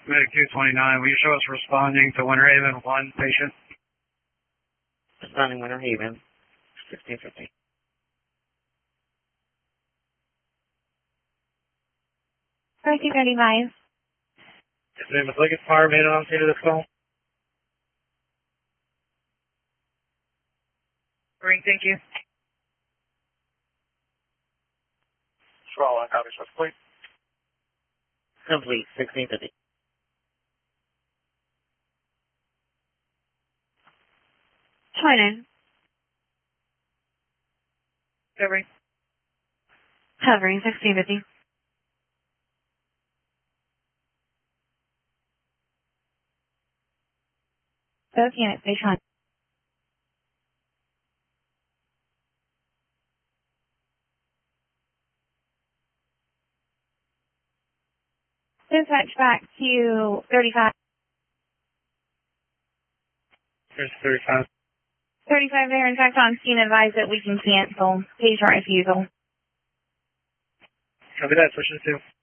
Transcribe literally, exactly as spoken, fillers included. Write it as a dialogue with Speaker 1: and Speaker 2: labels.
Speaker 1: Medic two twenty-nine, will you show us responding to Winter Haven one patient?
Speaker 2: Responding Winter Haven, sixteen fifty.
Speaker 3: thirteen thirty-five.
Speaker 1: Yes, ma'am. Is Lincoln Fire made it on scene of this call? Green, thank you. Swallow, I copy, so complete.
Speaker 2: Complete, sixteen fifty.
Speaker 3: twenty.
Speaker 1: Covering.
Speaker 3: Covering, sixteen fifty. Both units, stage one. Dispatch back to thirty-five.
Speaker 1: Here's thirty-five.
Speaker 3: thirty-five there, in fact, on scene advised that we can cancel patient refusal.
Speaker 1: Copy that, switch to two.